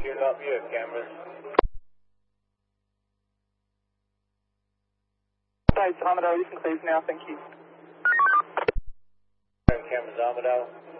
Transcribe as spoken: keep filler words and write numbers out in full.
shoot up, you have cameras. Thanks, Armado. You can please now. Thank you. Cameras, Armado.